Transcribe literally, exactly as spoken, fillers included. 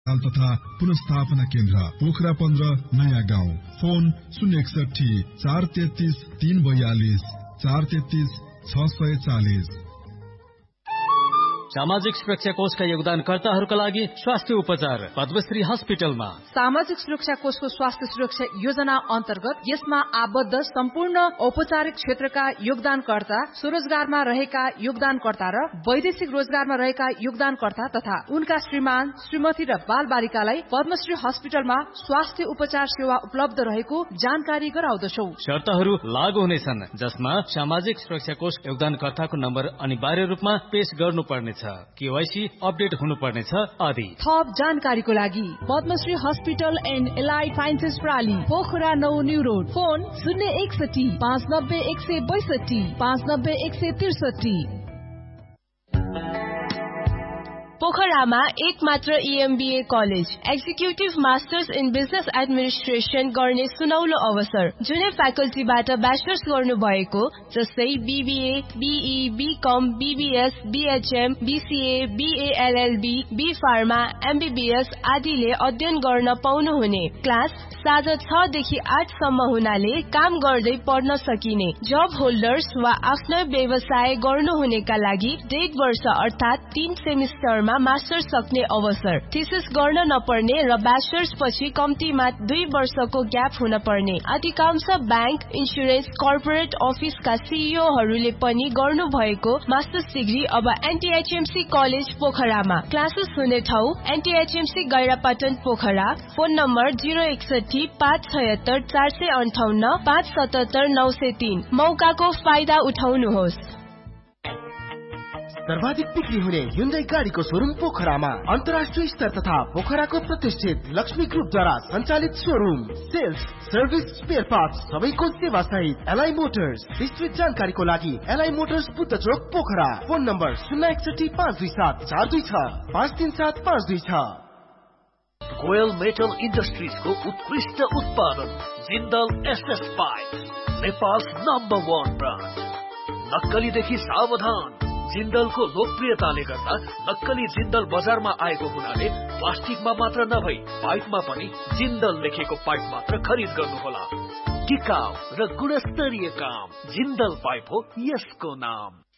तथा पुनस्थापना केन्द्र पोखरा पन्ध्र नयाँ गाउँ। फोन शून्य एकसठी चार तेत्तीस तीन बयालीस चार तेत्तीस छ सय चालिस। सामाजिक सुरक्षा कोषका योगदानकर्ताहरूका लागि स्वास्थ्य उपचार पद्मश्री हस्पिटलमा। सामाजिक सुरक्षा कोषको स्वास्थ्य सुरक्षा योजना अन्तर्गत यसमा आबद्ध सम्पूर्ण औपचारिक क्षेत्रका योगदानकर्ता, स्वरोजगारमा रहेका योगदानकर्ता र वैदेशिक रोजगारमा रहेका योगदानकर्ता तथा उनका श्रीमान श्रीमती र बाल बालिकालाई पद्मश्री हस्पिटलमा स्वास्थ्य उपचार सेवा उपलब्ध रहेको जानकारी गराउँदछौ। शर्तहरू लागू हुनेछन्, जसमा सामाजिक सुरक्षा कोष योगदानकर्ताको नम्बर अनिवार्य रूपमा पेश गर्नुपर्नेछ, केवाईसी अपडेट हुनुपर्नेछ आदि। थप जानकारीको लागि Padmashri hospital and allied sciences प्राली, Pokhara नौ न्यू रोड। फोन शून्य एकसठी पाँच नब्बे एक सय बैसठी पाँच नब्बे एक सय त्रिसठी। पोखरामा एक मात्र ईएमबीए college, executive masters in business administration गर्ने सुनौलो अवसर। जुनै फ्याकल्टीबाट ब्याचलर्स गर्नु भएको, जस्तै BBA, be, become, BBS, BHM, BCA, BLLB, be pharma, MBBS आदिले अध्ययन गर्न पाउनुहुने। क्लास साँझ छ देखि आठ सम्म हुनाले काम गर्दै पढ्न सकिने। जब होल्डर्स वा आफ्नो व्यवसाय गर्नुहुनेका लागि डेढ वर्ष अर्थात तीन सेमिस्टरमा मास्टर्स सक्ने अवसर। थीसिस गर्न नपर्ने र ब्याचलर्स पछि कम्तीमा दुई वर्षको ग्याप हुन पर्ने। अधिकांश ब्याङ्क, इन्सुरेन्स, कर्पोरेट अफिसका सीईओहरूले पनि गर्नु भएको मास्टर्स डिग्री अब एनटीएचएमसी कलेज पोखरामा। क्लासेस हुने ठाउँ एनटीएचएमसी गैरापाटन पोखरा। फोन नम्बर जिरो एकसठी पाँच छयत्तर चार सय अन्ठाउन्न पाँच सतहत्तर नौ सय तीन। मौकाको फाइदा उठाउनुहोस्। सर्वाधिक बिक्री हुने Hyundai गाडीको शोरूम पोखरामा। अन्तर्राष्ट्रिय स्तर तथा पोखराको प्रतिष्ठित लक्ष्मी ग्रुपद्वारा सञ्चालित showroom. Sales, service, spare parts सबैको सेवा सहित एलआई मोटर्स। विस्तृत जानकारीको लागि एलआई मोटर्स बुद्ध चोक पोखरा। फोन नम्बर शून्य एकसठी पाँच दुई सात चार दुई छ पाँच तीन सात पाँच दुई छ। गोयल मेटल इन्डस्ट्रिजको उत्कृष्ट उत्पादन Jindal SS pipe, Nepal number वन ब्रान्ड। नक्कलीदेखि सावधान। जिन्दलको लोकप्रियताले गर्दा नक्कली जिन्दल बजारमा आएको हुनाले प्लास्टिकमा मात्र नभई पाइपमा पनि जिन्दल लेखेको पाइप मात्र खरिद गर्नुहोला। टिकाउ र गुणस्तरीय काम जिन्दल पाइप हो यसको नाम।